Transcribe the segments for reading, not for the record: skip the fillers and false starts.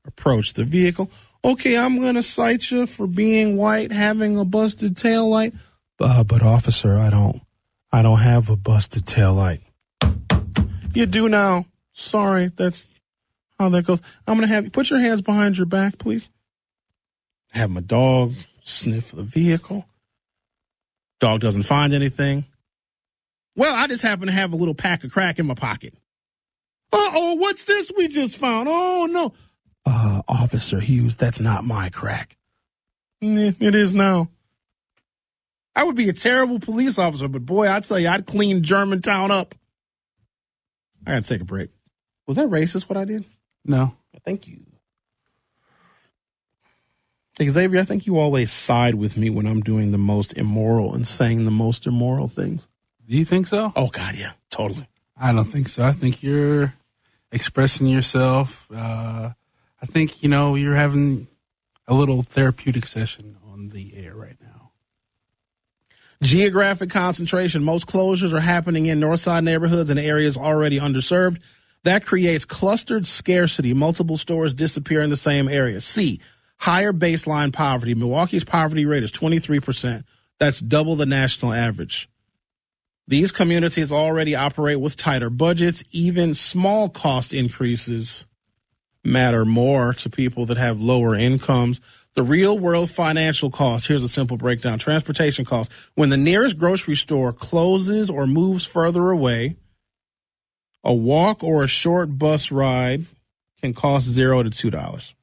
approach the vehicle. Okay, I'm going to cite you for being white, having a busted taillight. But officer, I don't have a busted taillight. You do now. Sorry, that's how that goes. I'm going to have you put your hands behind your back, please. Have my dog sniff the vehicle. Dog doesn't find anything. Well, I just happen to have a little pack of crack in my pocket. Uh-oh, what's this we just found? Oh, no. Officer Hughes, that's not my crack. It is now. I would be a terrible police officer, but boy, I tell you, I'd clean Germantown up. I got to take a break. Was that racist what I did? No. Thank you. Hey, Xavier, I think you always side with me when I'm doing the most immoral and saying the most immoral things. Do you think so? Oh, God, yeah, totally. I don't think so. I think you're expressing yourself. I think, you're having a little therapeutic session on the air right now. Geographic concentration. Most closures are happening in Northside neighborhoods and areas already underserved. That creates clustered scarcity. Multiple stores disappear in the same area. C, higher baseline poverty. Milwaukee's poverty rate is 23%. That's double the national average. These communities already operate with tighter budgets. Even small cost increases matter more to people that have lower incomes. The real world financial cost, here's a simple breakdown. Transportation costs. When the nearest grocery store closes or moves further away, a walk or a short bus ride can cost $0 to $2.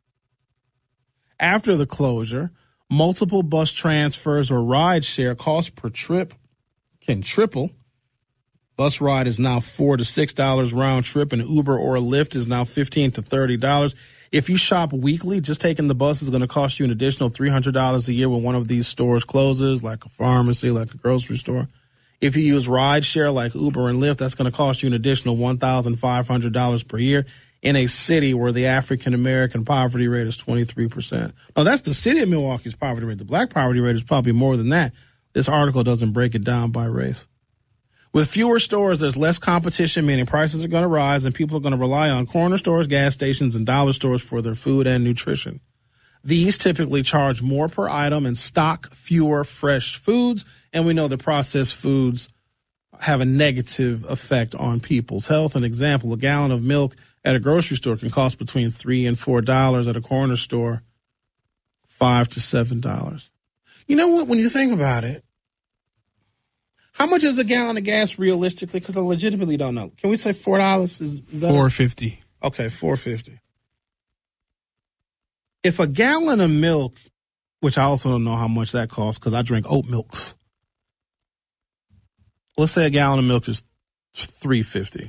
After the closure, multiple bus transfers or ride share cost per trip can triple. Bus ride is now $4 to $6 round trip, and Uber or Lyft is now $15 to $30. If you shop weekly, just taking the bus is going to cost you an additional $300 a year when one of these stores closes, like a pharmacy, like a grocery store. If you use ride share like Uber and Lyft, that's going to cost you an additional $1,500 per year in a city where the African-American poverty rate is 23%. Now, that's the city of Milwaukee's poverty rate. The black poverty rate is probably more than that. This article doesn't break it down by race. With fewer stores, there's less competition, meaning prices are going to rise and people are going to rely on corner stores, gas stations, and dollar stores for their food and nutrition. These typically charge more per item and stock fewer fresh foods, and we know that processed foods have a negative effect on people's health. An example, a gallon of milk at a grocery store can cost between $3 and $4. At a corner store, $5 to $7. You know what? When you think about it, how much is a gallon of gas realistically? Because I legitimately don't know. Can we say $4? Is that $4.50. Okay, $4.50. If a gallon of milk, which I also don't know how much that costs because I drink oat milks. Let's say a gallon of milk is $3.50.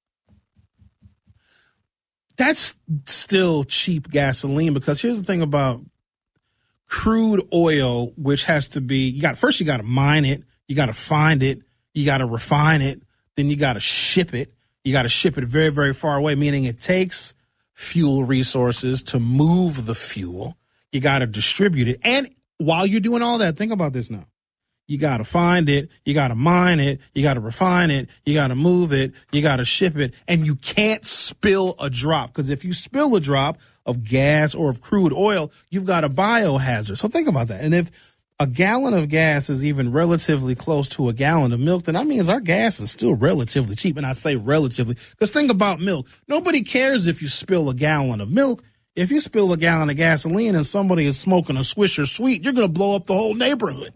That's still cheap gasoline because here's the thing about crude oil, which has to be, first you got to mine it. You got to find it. You got to refine it. Then you got to ship it. You got to ship it very, very far away, meaning it takes fuel resources to move the fuel. You got to distribute it. And while you're doing all that, think about this now. You got to find it. You got to mine it. You got to refine it. You got to move it. You got to ship it. And you can't spill a drop because if you spill a drop of gas or of crude oil, you've got a biohazard. So think about that. And if a gallon of gas is even relatively close to a gallon of milk, then that means our gas is still relatively cheap. And I say relatively because think about milk. Nobody cares if you spill a gallon of milk. If you spill a gallon of gasoline and somebody is smoking a Swisher Sweet, you're going to blow up the whole neighborhood.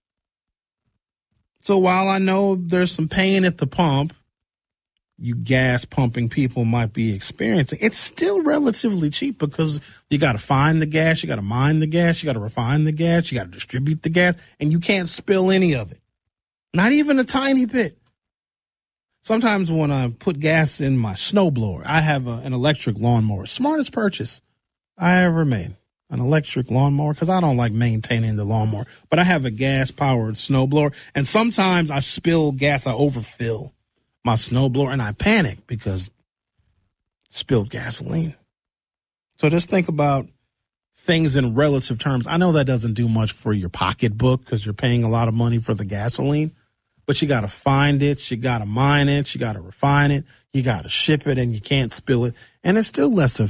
So while I know there's some pain at the pump, you gas pumping people might be experiencing, it's still relatively cheap because you got to find the gas, you got to mine the gas, you got to refine the gas, you got to distribute the gas, and you can't spill any of it. Not even a tiny bit. Sometimes when I put gas in my snowblower, I have an electric lawnmower. Smartest purchase I ever made. An electric lawnmower because I don't like maintaining the lawnmower. But I have a gas-powered snowblower, and sometimes I spill gas, I overfill my snowblower, and I panic because spilled gasoline. So just think about things in relative terms. I know that doesn't do much for your pocketbook because you're paying a lot of money for the gasoline, but you got to find it, you got to mine it, you got to refine it, you got to ship it, and you can't spill it. And it's still less than